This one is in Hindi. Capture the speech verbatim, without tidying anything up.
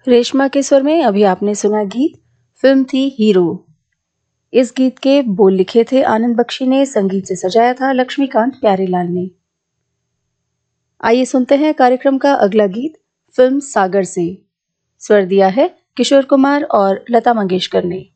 रेशमा के स्वर में अभी आपने सुना गीत। फिल्म थी हीरो। इस गीत के बोल लिखे थे आनंद बख्शी ने, संगीत से सजाया था लक्ष्मीकांत प्यारेलाल ने। आइए सुनते हैं कार्यक्रम का अगला गीत फिल्म सागर से। स्वर दिया है किशोर कुमार और लता मंगेशकर ने।